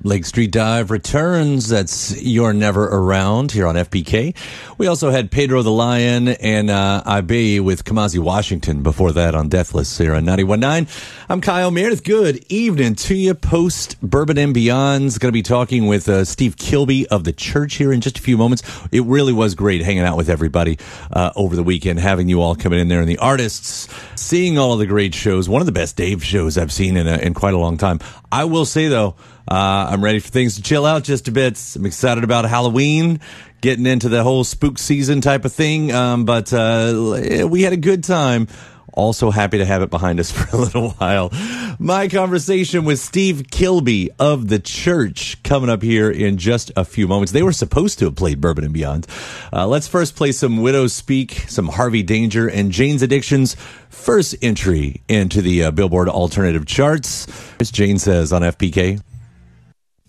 Lake Street Dive returns. That's You're Never Around here on FPK. We also had Pedro the Lion and Ibe with Kamasi Washington before that on Deathless here on 91.9. I'm Kyle Meredith. Good evening to you. Post Bourbon and Beyond's going to be talking with Steve Kilby of The Church here in just a few moments. It really was great hanging out with everybody over the weekend, having you all coming in there and the artists, seeing all of the great shows. One of the best Dave shows I've seen in quite a long time. I will say, though, I'm ready for things to chill out just a bit. I'm excited about Halloween, getting into the whole spook season type of thing. But we had a good time. Also happy to have it behind us for a little while. My conversation with Steve Kilby of The Church coming up here in just a few moments. They were supposed to have played Bourbon and Beyond. Let's first play some Widows Speak, some Harvey Danger, and Jane's Addiction's first entry into the Billboard Alternative Charts. As Jane says on FPK.